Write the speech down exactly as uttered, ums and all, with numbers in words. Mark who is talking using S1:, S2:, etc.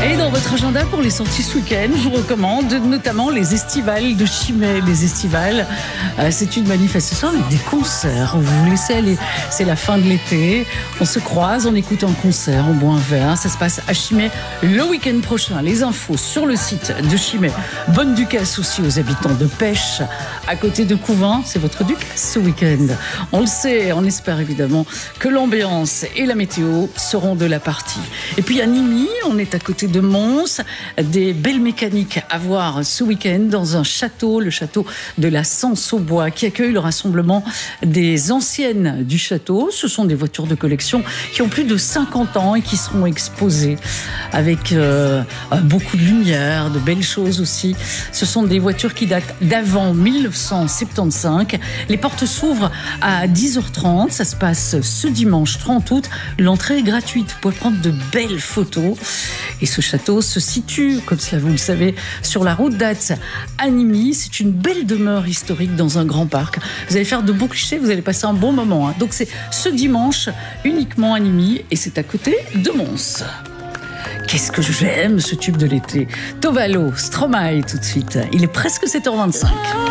S1: Et dans votre agenda pour les sorties ce week-end, je vous recommande notamment les estivales de Chimay. Les estivales, euh, c'est une manifestation avec des concerts. Vous vous laissez aller, c'est la fin de l'été. On se croise, on écoute un concert, on boit un verre. Ça se passe à Chimay le week-end prochain. Les infos sur le site de Chimay. Bonne Ducasse aussi aux habitants de Pêche, à côté de Couvin. C'est votre Duc ce week-end. On le sait, on espère évidemment que l'ambiance et la météo seront de la partie. Et puis à Nîmes, on est à côté de Mons, des belles mécaniques à voir ce week-end dans un château, le château de la Sens-au-Bois, qui accueille le rassemblement des anciennes du château. Ce sont des voitures de collection qui ont plus de cinquante ans et qui seront exposées avec euh, beaucoup de lumière, de belles choses aussi. Ce sont des voitures qui datent d'avant mille neuf cent soixante-quinze. Les portes s'ouvrent à dix heures trente. Ça se passe ce dimanche trente août. L'entrée est gratuite. Vous pouvez prendre de belles photos. Et ce château se situe, comme cela vous le savez, sur la route d'Atz à Nîmes. C'est une belle demeure historique dans un grand parc. Vous allez faire de beaux clichés, vous allez passer un bon moment. Hein. Donc c'est ce dimanche uniquement à Nîmes et c'est à côté de Mons. Qu'est-ce que j'aime ce tube de l'été. Tovalo, Stromae tout de suite. Il est presque sept heures vingt-cinq.